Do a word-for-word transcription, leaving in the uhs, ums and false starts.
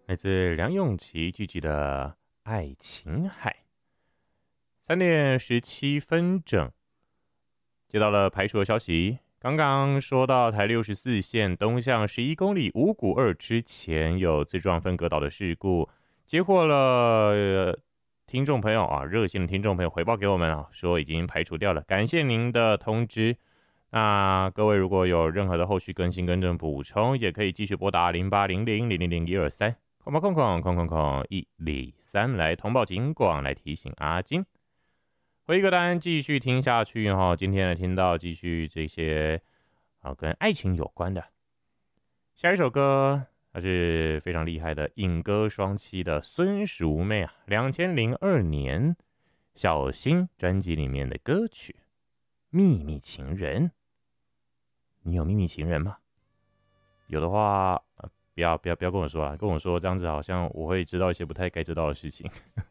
来自梁咏琪剧集的《爱琴海》。三点十七分整，接到了排除的消息。刚刚说到台六十四线东向十一公里五股二之前有自撞分隔岛的事故，接获了、呃、听众朋友啊，热心的听众朋友回报给我们啊，说已经排除掉了，感谢您的通知。那各位如果有任何的后续更新、更正、补充，也可以继续拨打零八零零零零零一二三。空空空空空空一里三来通报警广，来提醒阿金。回一个单继续听下去哈，今天呢听到继续这些啊跟爱情有关的。下一首歌它是非常厉害的影歌双栖的孙淑妹啊，二零零二年小新专辑里面的歌曲《秘密情人》。你有秘密情人吗？有的话。呃不要不要不要跟我说啦，跟我说这样子好像我会知道一些不太该知道的事情。